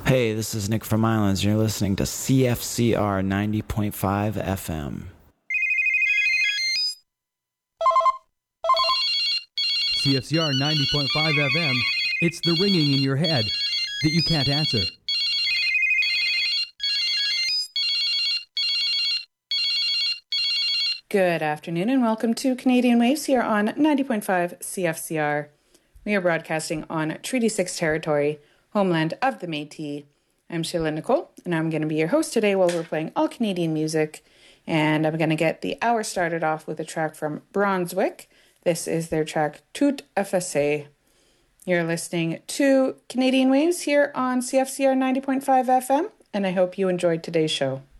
Hey, this is Nick from Islands. You're listening to CFCR 90.5 FM. CFCR 90.5 FM. It's the ringing in your head that you can't answer. Good afternoon and welcome to Canadian Waves here on 90.5 CFCR. We are broadcasting on Treaty 6 territory, homeland of the Métis. I'm Sheila Nicole and I'm going to be your host today while we're playing all Canadian music. And I'm going to get the hour started off with a track from Brunswick. This is their track Tout Effacé. You're listening to Canadian Waves here on CFCR 90.5 FM and I hope you enjoyed today's show.